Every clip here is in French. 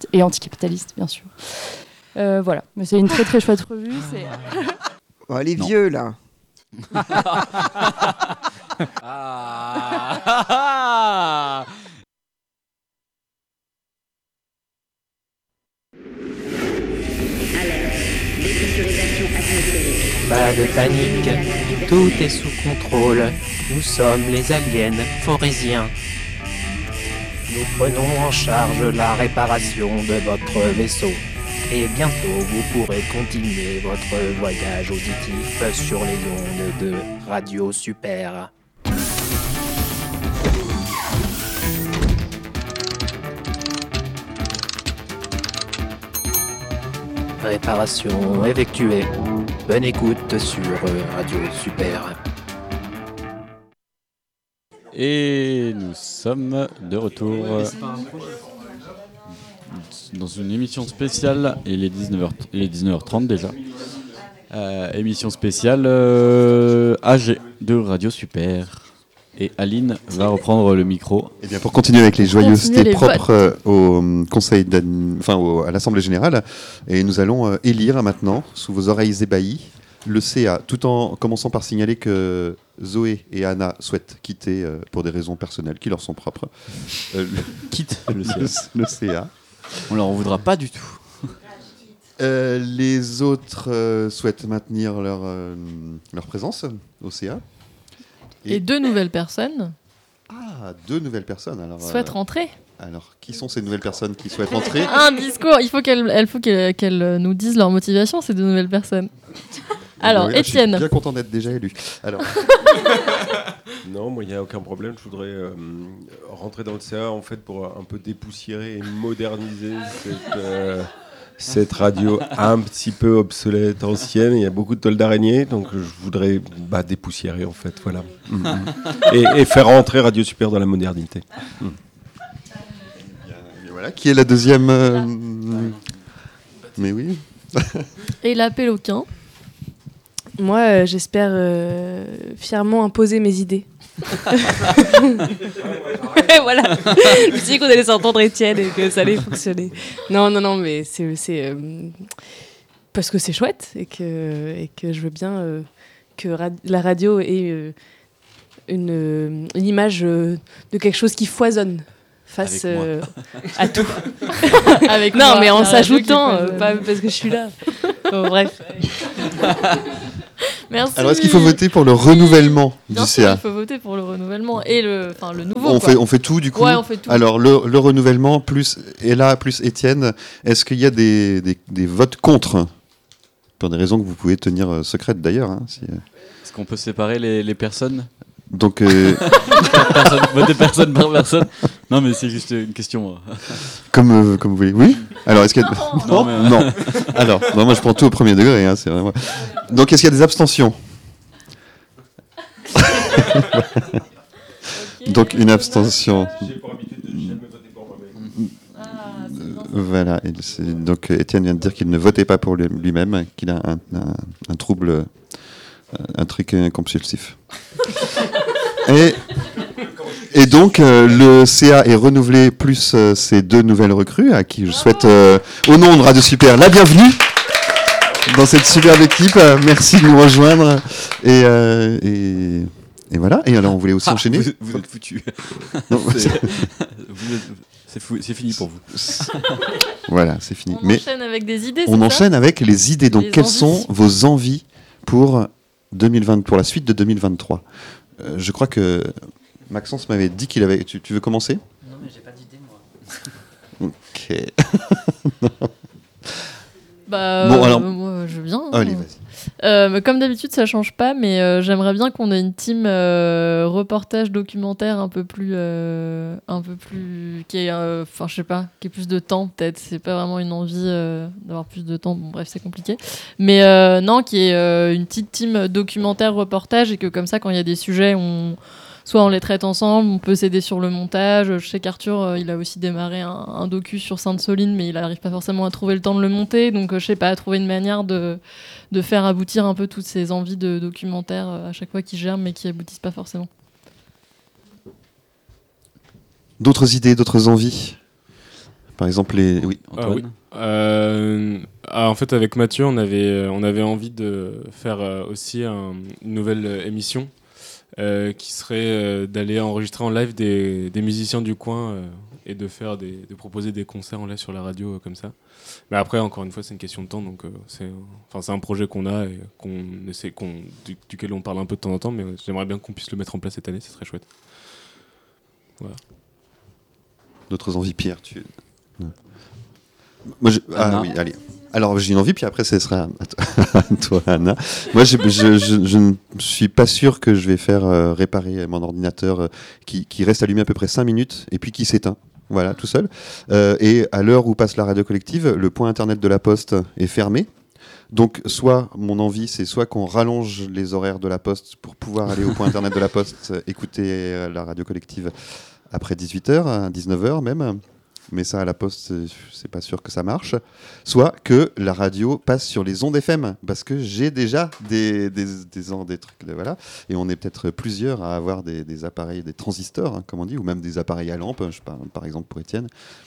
et anticapitaliste, bien sûr. Voilà, mais c'est une très très chouette revue. Oh, les vieux là. Pas de panique, tout est sous contrôle. Nous sommes les aliens forésiens. Nous prenons en charge la réparation de votre vaisseau. Et bientôt, vous pourrez continuer votre voyage auditif sur les ondes de Radio Super. Réparation effectuée. Bonne écoute sur Radio Super. Et nous sommes de retour dans une émission spéciale. Il est 19h30 déjà. Émission spéciale AG de Radio Super. Et Aline va reprendre le micro. Et bien pour continuer avec les joyeusetés propres au conseil à l'Assemblée Générale, et nous allons élire maintenant, sous vos oreilles ébahies, le CA, tout en commençant par signaler que Zoé et Anna souhaitent quitter pour des raisons personnelles qui leur sont propres. Quitte le CA. On leur en voudra pas du tout. Les autres souhaitent maintenir leur présence au CA. Et 2 nouvelles personnes. Ah, 2 nouvelles personnes. Alors, souhaitent rentrer. Alors, qui sont ces nouvelles personnes qui souhaitent rentrer ? Un discours. Il faut qu'elles nous disent leur motivation, ces 2 nouvelles personnes. Alors, oui, Étienne. Je suis bien content d'être déjà élu. Alors. Non, moi, il n'y a aucun problème. Je voudrais rentrer dans le CA en fait, pour un peu dépoussiérer et moderniser cette radio un petit peu obsolète, ancienne. Il y a beaucoup de toiles d'araignée, donc je voudrais dépoussiérer, en fait. Voilà. Et faire rentrer Radio Super dans la modernité. Et voilà. Qui est la deuxième Mais oui. Et la Péloquin. Moi, j'espère fièrement imposer mes idées. Voilà. Je me suis dit qu'on allait s'entendre Étienne et que ça allait fonctionner. Non, mais c'est parce que c'est chouette et que je veux bien que la radio ait une image de quelque chose qui foisonne face à tout. Avec non, moi, mais en la radio s'ajoutant, pas parce que je suis là. Bon, bref. Merci. Alors, est-ce qu'il faut voter pour le renouvellement du CA ? Il faut voter pour le renouvellement et le nouveau. On fait tout du coup. Ouais, on fait tout. Alors, le renouvellement plus Ella plus Étienne, est-ce qu'il y a des votes contre ? Pour des raisons que vous pouvez tenir secrètes d'ailleurs. Hein, si... Est-ce qu'on peut séparer les personnes ? Donc, voter personne par personne. Non, mais c'est juste une question. Comme vous voulez. Oui. Alors, est-ce qu'il y a... Non. Alors, non, moi je prends tout au premier degré. Hein, c'est vraiment... Donc, est-ce qu'il y a des abstentions ? Donc, une abstention. Voilà. Donc, Étienne vient de dire qu'il ne votait pas pour lui-même, qu'il a un trouble, un truc compulsif. Et donc, le CA est renouvelé plus ces 2 nouvelles recrues à qui je souhaite, au nom de Radio Super, la bienvenue dans cette superbe équipe. Merci de nous rejoindre. Et voilà. Et alors, on voulait aussi enchaîner. Vous êtes foutus. C'est fini pour vous. Voilà, c'est fini. On enchaîne avec des idées. On enchaîne avec les idées. Donc, quelles envies. sont vos envies pour 2020, pour la suite de 2023 ? Je crois que Maxence m'avait dit qu'il avait... Tu veux commencer ? Non, mais j'ai pas d'idée, moi. Ok. Bon, alors... moi, je viens. Allez, vas-y. Comme d'habitude, ça change pas, mais j'aimerais bien qu'on ait une team reportage documentaire un peu plus qui est, je sais pas, qui ait plus de temps peut-être. C'est pas vraiment une envie d'avoir plus de temps. Bon, bref, c'est compliqué. Mais non, qui est une petite team documentaire reportage et que comme ça, quand il y a des sujets, soit on les traite ensemble, on peut s'aider sur le montage. Je sais qu'Arthur, il a aussi démarré un docu sur Sainte-Soline, mais il n'arrive pas forcément à trouver le temps de le monter. Donc, je sais pas, à trouver une manière de faire aboutir un peu toutes ces envies de documentaires à chaque fois qui germent, mais qui aboutissent pas forcément. D'autres idées, d'autres envies ? Par exemple, les... Oui, Antoine. En fait, avec Mathieu, on avait envie de faire aussi une nouvelle émission qui serait d'aller enregistrer en live des musiciens du coin et de proposer des concerts en live sur la radio comme ça. Mais après, encore une fois, c'est une question de temps, donc c'est un projet qu'on a et duquel on parle un peu de temps en temps, mais j'aimerais bien qu'on puisse le mettre en place cette année, ce serait chouette. Voilà. D'autres envies, Pierre Moi, oui, allez. Alors, j'ai une envie, puis après, ce sera à toi, Anna. Moi, je ne suis pas sûr que je vais faire réparer mon ordinateur qui reste allumé à peu près 5 minutes et puis qui s'éteint. Voilà, tout seul. Et à l'heure où passe la radio collective, le point internet de la Poste est fermé. Donc, soit mon envie, c'est soit qu'on rallonge les horaires de la Poste pour pouvoir aller au point internet de la Poste, écouter la radio collective après 18h, à 19h même. Mais ça, à la Poste, c'est pas sûr que ça marche. Soit que la radio passe sur les ondes FM, parce que j'ai déjà des trucs, voilà. Et on est peut-être plusieurs à avoir des appareils, des transistors, hein, comme on dit, ou même des appareils à lampe, je sais pas, par exemple pour Étienne.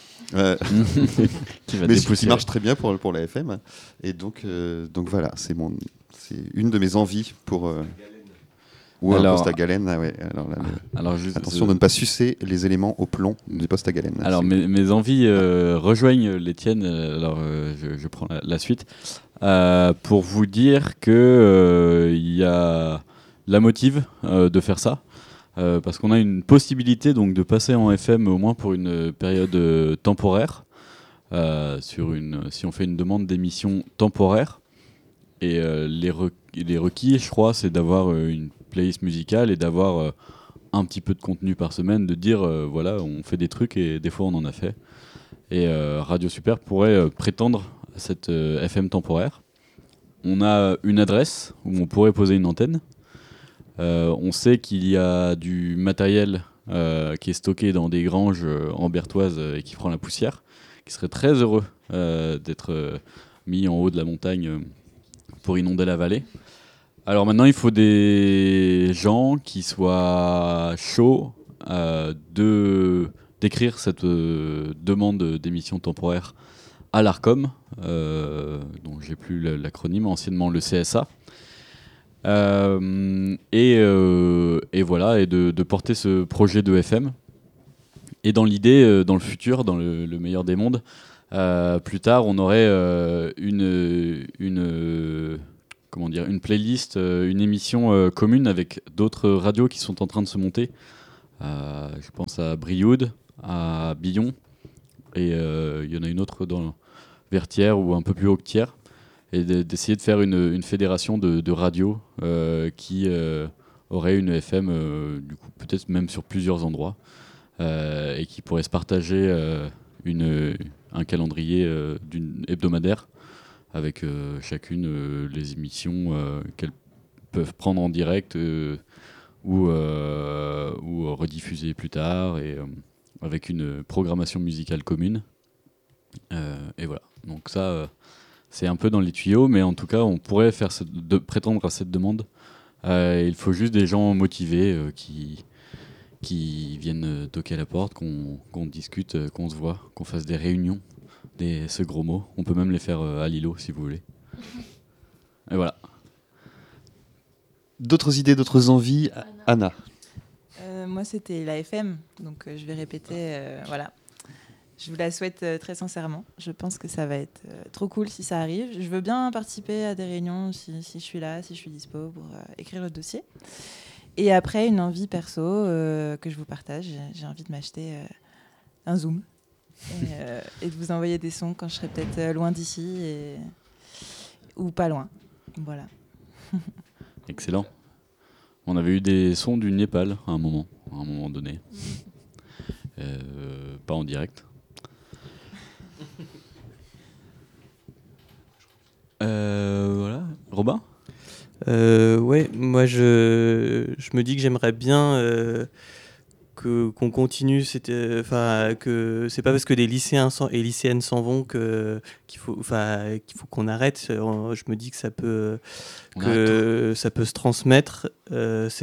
Qui marche très bien pour la FM. Et donc voilà, c'est une de mes envies pour... Ou un poste à galène. Ah ouais. Attention de ne pas sucer les éléments au plomb du poste à galène. Alors mes envies rejoignent les tiennes. Alors je prends la suite. Pour vous dire que il y a la motive de faire ça. Parce qu'on a une possibilité donc, de passer en FM au moins pour une période temporaire. Si on fait une demande d'émission temporaire. Et les requis, je crois, c'est d'avoir une playlist musicale et d'avoir un petit peu de contenu par semaine, de dire voilà, on fait des trucs et des fois on en a fait. Et Radio Super pourrait prétendre à cette FM temporaire. On a une adresse où on pourrait poser une antenne. On sait qu'il y a du matériel qui est stocké dans des granges ambertoises et qui prend la poussière, qui serait très heureux d'être mis en haut de la montagne pour inonder la vallée. Alors maintenant, il faut des gens qui soient chauds d'écrire cette demande d'émission temporaire à l'ARCOM, dont j'ai plus l'acronyme, anciennement le CSA. Et voilà, et de porter ce projet de FM. Et dans l'idée, dans le futur, dans le meilleur des mondes, plus tard, on aurait une playlist, une émission commune avec d'autres radios qui sont en train de se monter. Je pense à Brioude, à Billon, et il y en a une autre dans Vertières ou un peu plus haut que Thiers, et d'essayer de faire une fédération de radios qui aurait une FM, du coup, peut-être même sur plusieurs endroits, et qui pourrait se partager un calendrier hebdomadaire avec chacune les émissions qu'elles peuvent prendre en direct ou rediffuser plus tard, et avec une programmation musicale commune. Et voilà, donc ça c'est un peu dans les tuyaux, mais en tout cas on pourrait prétendre à cette demande. Il faut juste des gens motivés qui viennent toquer à la porte, qu'on discute, qu'on se voit, qu'on fasse des réunions, ce gros mot. On peut même les faire à Lilo si vous voulez. Et voilà. D'autres idées, d'autres envies, Anna. Moi, c'était la FM, donc je vais répéter. Voilà. Je vous la souhaite très sincèrement. Je pense que ça va être trop cool si ça arrive. Je veux bien participer à des réunions si je suis là, si je suis dispo pour écrire le dossier. Et après, une envie perso que je vous partage. J'ai envie de m'acheter un Zoom et de vous envoyer des sons quand je serai peut-être loin d'ici ou pas loin. Voilà. Excellent. On avait eu des sons du Népal à un moment donné. Pas en direct. Voilà. Robin ? Ouais, moi je me dis que j'aimerais bien qu'on continue, que c'est pas parce que des lycéens et lycéennes s'en vont qu'il faut qu'on arrête. Je me dis que ça peut se transmettre,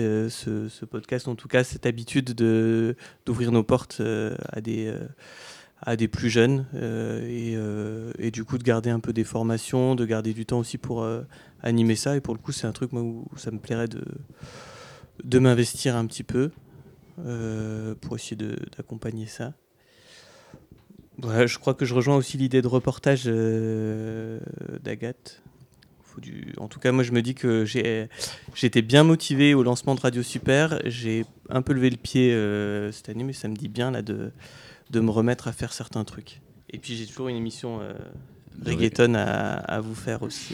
ce podcast, en tout cas cette habitude d'ouvrir nos portes à à des plus jeunes et du coup de garder un peu des formations, de garder du temps aussi pour animer ça. Et pour le coup, c'est un truc moi, où ça me plairait de m'investir un petit peu pour essayer d'accompagner ça. Voilà, je crois que je rejoins aussi l'idée de reportage d'Agathe. En tout cas, moi, je me dis que j'étais bien motivé au lancement de Radio Super. J'ai un peu levé le pied cette année, mais ça me dit bien là, de me remettre à faire certains trucs. Et puis, j'ai toujours une émission reggaeton à vous faire aussi.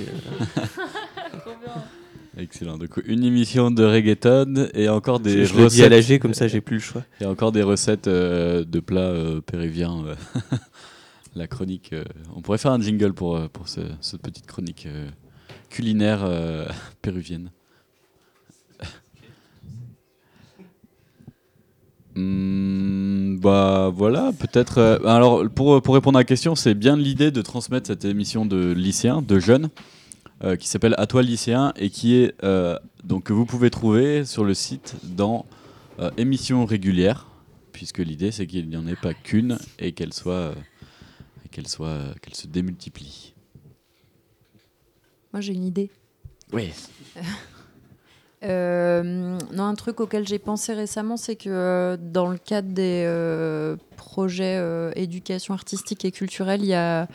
Excellent. Donc, une émission de reggaeton et encore des recettes. Je le dis à l'AG, comme ça, j'ai plus le choix. Et encore des recettes de plats péruviens. La chronique. On pourrait faire un jingle pour cette petite chronique culinaire péruvienne. Bah voilà, peut-être. Alors pour répondre à la question, c'est bien l'idée de transmettre cette émission de lycéens, de jeunes, qui s'appelle À toi lycéen et qui est donc que vous pouvez trouver sur le site dans émissions régulières, puisque l'idée c'est qu'il n'y en ait pas qu'une et qu'elle se démultiplie. Moi j'ai une idée. Oui. Non, un truc auquel j'ai pensé récemment, c'est que dans le cadre des projets éducation artistique et culturelle, il y a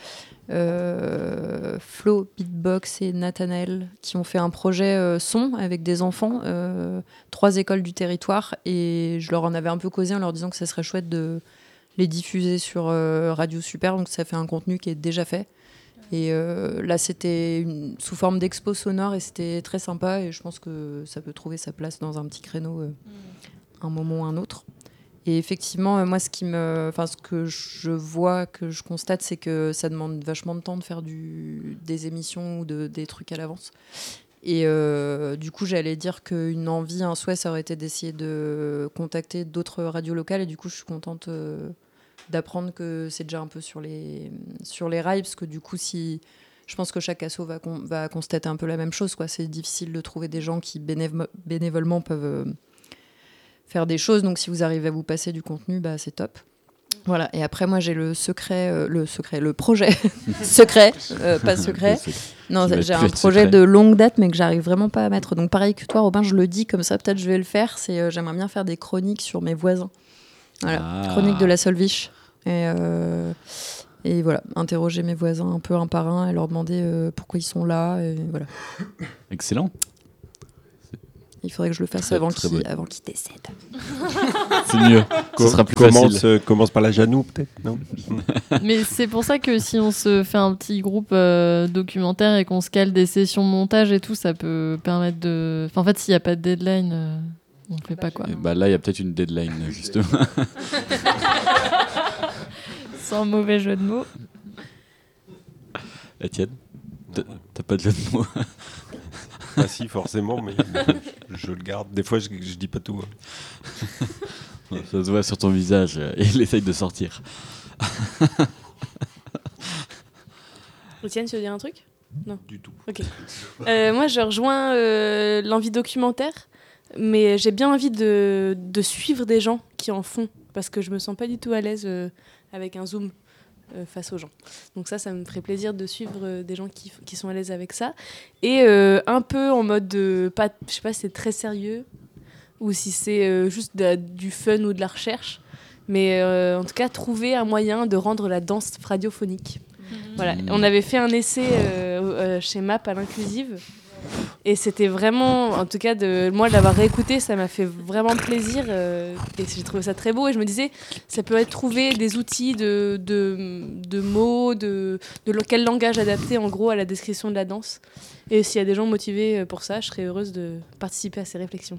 Flo, Beatbox et Nathanaël qui ont fait un projet son avec des enfants, 3 écoles du territoire, et je leur en avais un peu causé en leur disant que ça serait chouette de les diffuser sur Radio Super, donc ça fait un contenu qui est déjà fait. Et là, c'était sous forme d'expo sonore et c'était très sympa. Et je pense que ça peut trouver sa place dans un petit créneau un moment ou un autre. Et effectivement, moi, ce que je vois, que je constate, c'est que ça demande vachement de temps de faire des émissions ou des trucs à l'avance. Et du coup, j'allais dire qu'une envie, un souhait, ça aurait été d'essayer de contacter d'autres radios locales. Et du coup, je suis contente d'apprendre que c'est déjà un peu sur les rails, parce que du coup, je pense que chaque asso va constater un peu la même chose, quoi. C'est difficile de trouver des gens qui bénévolement peuvent faire des choses, donc si vous arrivez à vous passer du contenu, bah, c'est top. Voilà. Et après, moi, j'ai le projet secret, pas secret. Non, j'ai un projet de longue date, mais que j'arrive vraiment pas à mettre. Donc pareil que toi, Robin, je le dis comme ça, peut-être je vais le faire. C'est j'aimerais bien faire des chroniques sur mes voisins. Voilà, chronique de la Solviche. Et voilà, interroger mes voisins un peu un par un et leur demander pourquoi ils sont là. Et voilà. Excellent. Il faudrait que je le fasse avant qu'ils décèdent. C'est mieux. Ce sera plus facile. Commence par la Janou, peut-être, non? Mais c'est pour ça que si on se fait un petit groupe documentaire et qu'on se cale des sessions de montage et tout, ça peut permettre de... Enfin, en fait, s'il n'y a pas de deadline, on ne fait pas quoi. Bah là, il y a peut-être une deadline, justement. Sans mauvais jeu de mots. Étienne, t'as pas de jeu de mots? Ah si, forcément, mais je le garde. Des fois, je dis pas tout. Ça se voit sur ton visage et il essaye de sortir. Étienne, tu veux dire un truc? Non. Du tout. Ok. Moi, je rejoins l'envie documentaire, mais j'ai bien envie de suivre des gens qui en font, parce que je me sens pas du tout à l'aise avec un zoom face aux gens. Donc ça me ferait plaisir de suivre des gens qui sont à l'aise avec ça. Et un peu en mode, je sais pas si c'est très sérieux ou si c'est juste du fun ou de la recherche, mais en tout cas trouver un moyen de rendre la danse radiophonique. Voilà. On avait fait un essai chez MAP à l'Inclusive. Et c'était vraiment, en tout cas, moi d'avoir réécouté, ça m'a fait vraiment plaisir et j'ai trouvé ça très beau. Et je me disais, ça peut être trouver des outils de mots, de quel langage adapter en gros à la description de la danse. Et s'il y a des gens motivés pour ça, je serais heureuse de participer à ces réflexions.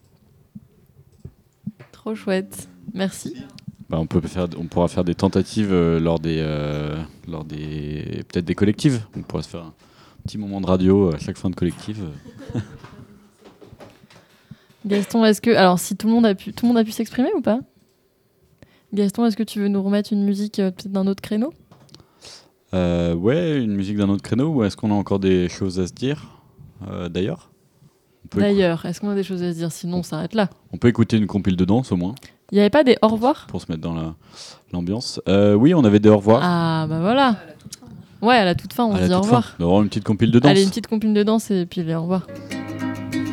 Trop chouette, merci. Bah, on pourra faire des tentatives lors des peut-être des collectives. On pourra se faire un petit moment de radio à chaque fin de collective. Gaston, alors si tout le monde a pu s'exprimer ou pas? Gaston, est-ce que tu veux nous remettre une musique peut-être d'un autre créneau? Ouais, une musique d'un autre créneau, ou est-ce qu'on a encore des choses à se dire d'ailleurs? D'ailleurs, est-ce qu'on a des choses à se dire? Sinon, on s'arrête là. On peut écouter une compile de danse au moins. Il n'y avait pas des au revoir pour se mettre dans l'ambiance. Oui, on avait des au revoir. Ah, bah voilà. Ouais, à la toute fin, on se dit au revoir. On va avoir une petite compile de danse. Allez, une petite compile de danse et puis les au revoir.